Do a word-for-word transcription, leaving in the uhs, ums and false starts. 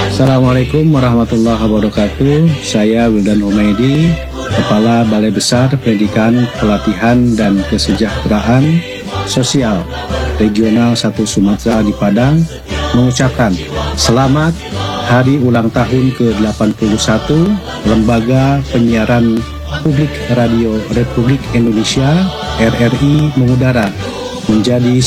Assalamualaikum warahmatullahi wabarakatuh. Saya Wildan Humaydi, Kepala Balai Besar Pendidikan, Pelatihan, dan Kesejahteraan Sosial Regional satu Sumatera di Padang, mengucapkan selamat Hari Ulang Tahun ke delapan puluh satu Lembaga Penyiaran Publik Radio Republik Indonesia R R I mengudara menjadi